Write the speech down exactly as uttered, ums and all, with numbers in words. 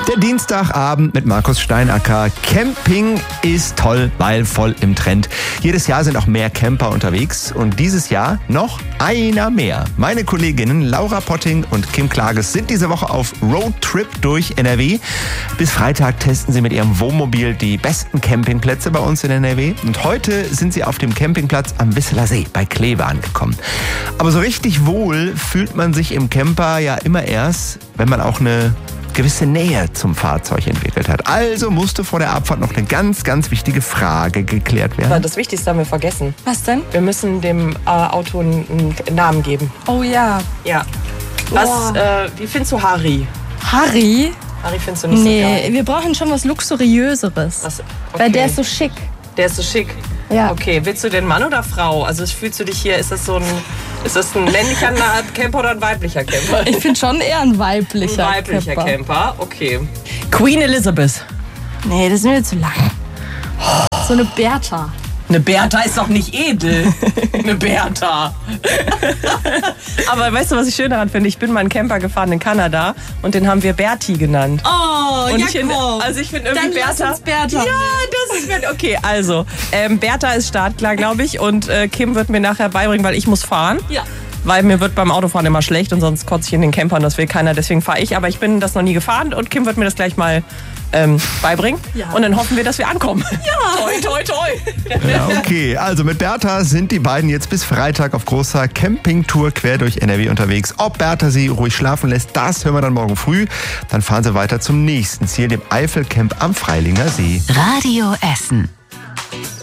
Der Dienstagabend mit Markus Steinacker. Camping ist toll, weil voll im Trend. Jedes Jahr sind auch mehr Camper unterwegs und dieses Jahr noch einer mehr. Meine Kolleginnen Laura Potting und Kim Klages sind diese Woche auf Roadtrip durch N R W. Bis Freitag testen sie mit ihrem Wohnmobil die besten Campingplätze bei uns in N R W. Und heute sind sie auf dem Campingplatz am Wisseler See bei Kleve angekommen. Aber so richtig wohl fühlt man sich im Camper ja immer erst, wenn man auch eine gewisse Nähe zum Fahrzeug entwickelt hat. Also musste vor der Abfahrt noch eine ganz, ganz wichtige Frage geklärt werden. Das Wichtigste haben wir vergessen. Was denn? Wir müssen dem äh, Auto einen, einen Namen geben. Oh ja. Ja. Was, äh, wie findest du Harry? Harry? Harry findest du nicht Nee, so geil? wir brauchen schon was Luxuriöseres. Was? Okay. Weil der ist so schick. Der ist so schick? Ja. Okay, willst du den Mann oder Frau? Also fühlst du dich hier, ist das so ein, ist das ein männlicher Camper oder ein weiblicher Camper? Ich finde schon eher ein weiblicher Ein weiblicher Camper. Camper, okay. Queen Elizabeth. Nee, das ist mir zu lang. So eine Bertha. Eine Bertha ist doch nicht edel. Eine Bertha. Aber weißt du, was ich schön daran finde? Ich bin mal einen Camper gefahren in Kanada und den haben wir Berti genannt. Oh, und ich finde, also ich finde irgendwie Dann lass Bertha. uns Bertha Ja, das ist Bertha. Okay, also ähm, Bertha ist startklar, glaube ich, und äh, Kim wird mir nachher beibringen, weil ich muss fahren. Ja. Weil mir wird beim Autofahren immer schlecht und sonst kotze ich in den Camper und das will keiner, deswegen fahre ich. Aber ich bin das noch nie gefahren und Kim wird mir das gleich mal ähm, beibringen. Ja. Und dann hoffen wir, dass wir ankommen. Ja. Toi, toi, toi. Ja, okay, also mit Bertha sind die beiden jetzt bis Freitag auf großer Campingtour quer durch N R W unterwegs. Ob Bertha sie ruhig schlafen lässt, das hören wir dann morgen früh. Dann fahren sie weiter zum nächsten Ziel, dem Eifelcamp am Freilinger See. Radio Essen.